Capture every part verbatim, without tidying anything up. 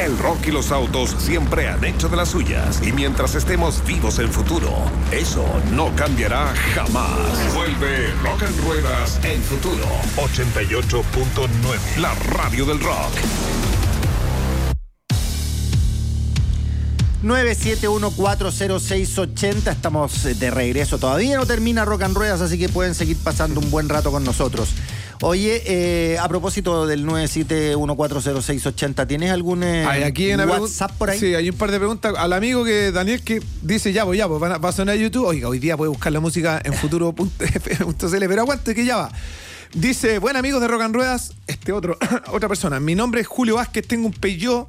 El rock y los autos siempre han hecho de las suyas. Y mientras estemos vivos en futuro, eso no cambiará jamás. Vuelve Rock and Ruedas en Futuro. ochenta y ocho punto nueve. La radio del rock. nueve siete uno cuatro cero seis ochenta. Estamos de regreso. Todavía no termina Rock and Ruedas, así que pueden seguir pasando un buen rato con nosotros. Oye, eh, a propósito del nueve siete uno cuatro cero seis ochenta, ¿tienes algún eh, Hay aquí una WhatsApp por ahí? Sí, hay un par de preguntas al amigo que Daniel que dice, ya, pues ya, pues va a, va a sonar YouTube. Oiga, hoy día puede buscar la música en futuro punto f punto c l, pero aguante que ya va. Dice, buen amigos de Rock and Ruedas, este otro, otra persona. Mi nombre es Julio Vázquez, tengo un Peugeot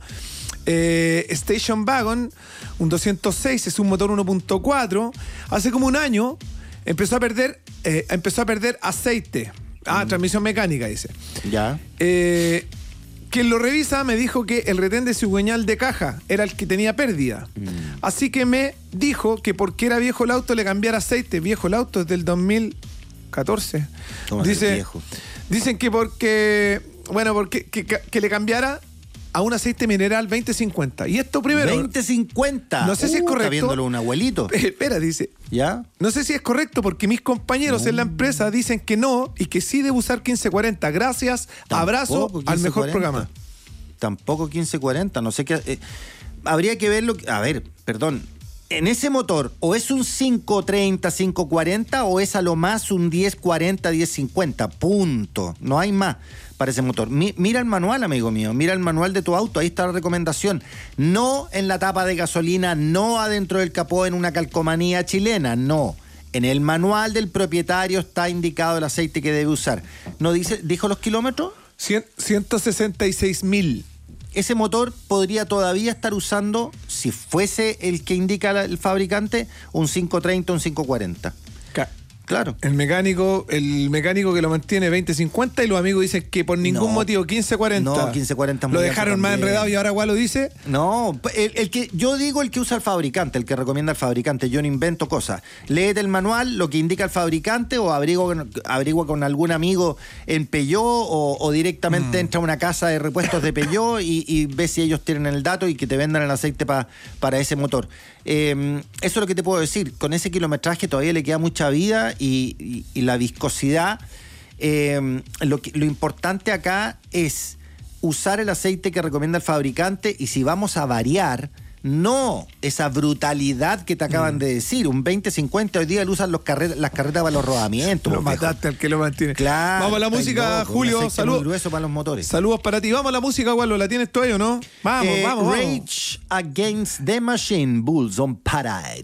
eh, Station Wagon, un doscientos seis, es un motor uno punto cuatro. Hace como un año empezó a perder, eh, empezó a perder aceite. Ah, mm. transmisión mecánica, dice. Ya. Eh, quien lo revisa me dijo que el retén de cigüeñal de caja era el que tenía pérdida. Mm. Así que me dijo que porque era viejo el auto le cambiara aceite. Viejo el auto es del dos mil catorce. Dice, viejo? Dicen que porque, bueno, porque que, que, que le cambiara a un aceite mineral veinte cincuenta. Y esto primero... veinte cincuenta. No sé uh, si es correcto. Está viéndolo un abuelito. Espera, dice. ¿Ya? No sé si es correcto porque mis compañeros uh. en la empresa dicen que no y que sí debe usar quince cuarenta. Gracias, tampoco abrazo al mejor programa. Tampoco quince cuarenta, no sé qué... Eh, habría que verlo... A ver, perdón. En ese motor, o es un cinco treinta, cinco cuarenta, o es a lo más un diez cuarenta, diez cincuenta. Punto. No hay más para ese motor. Mi, mira el manual, amigo mío. Mira el manual de tu auto. Ahí está la recomendación. No en la tapa de gasolina, no adentro del capó en una calcomanía chilena. No. En el manual del propietario está indicado el aceite que debe usar. ¿No dice, dijo los kilómetros? ciento sesenta y seis mil. Ese motor podría todavía estar usando, si fuese el que indica el fabricante, un cinco treinta, un cinco cuarenta. Claro. El mecánico, el mecánico que lo mantiene veinte cincuenta y los amigos dicen que por ningún no, motivo quince cuarenta. No, quince cuarenta lo dejaron más enredado y ahora igual lo dice. No, el, el que yo digo el que usa el fabricante, el que recomienda el fabricante. Yo no invento cosas. Léete el manual, lo que indica el fabricante, o averigua, averigua con algún amigo en Peugeot, o, o directamente mm. entra a una casa de repuestos de Peugeot y, y ve si ellos tienen el dato y que te vendan el aceite pa, para ese motor. Eh, eso es lo que te puedo decir. Con ese kilometraje todavía le queda mucha vida y, y, y la viscosidad. Eh, lo, que, lo importante acá es usar el aceite que recomienda el fabricante, y si vamos a variar, no esa brutalidad que te acaban mm. de decir. Un veinte cincuenta hoy día lo usan los carret- las carretas para los rodamientos. Lo mataste al que lo mantiene. Claro. Vamos a la música, loco, Julio. Saludos. Grueso para los motores. Saludos para ti. Vamos a la música, Gualo. ¿La tienes tú ahí o no? Vamos, eh, vamos, vamos. Rage Against the Machine, Bulls on Parade.